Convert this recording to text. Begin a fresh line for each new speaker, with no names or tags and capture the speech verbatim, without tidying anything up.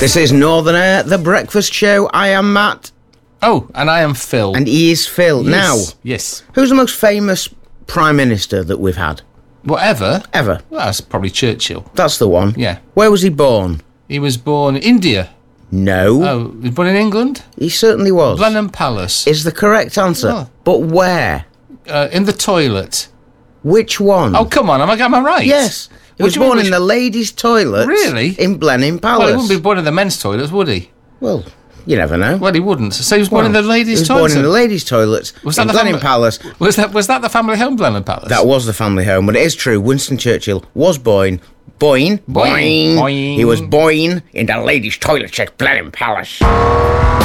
This is Northern Air, the breakfast show. I am Matt.
Oh, and I am Phil.
And he is Phil.
Yes.
Now,
yes.
Who's the most famous Prime Minister that we've had?
Whatever.
Ever?
Well, that's probably Churchill.
That's the one.
Yeah.
Where was he born?
He was born in India.
No.
Oh, he was born in England?
He certainly was.
Blenheim Palace.
Is the correct answer.
Oh.
But where?
Uh, in the toilet.
Which one?
Oh, come on. Am I, am I right?
Yes. He
What
was
do you mean,
born
which-
in the ladies' toilet.
Really?
In Blenheim Palace.
Well, he wouldn't be born in the men's toilets, would he?
Well, you never know.
Well, he wouldn't. So he was born
Well,
in the ladies'
he was
toilet.
born in the ladies' toilets
Was that
in
the
Blenheim
family-
Palace.
Was that was that the family home, Blenheim Palace?
That was the family home, but it is true. Winston Churchill was born, born,
Boing.
born.
Boing.
He was born in the ladies' toilet at Blenheim Palace.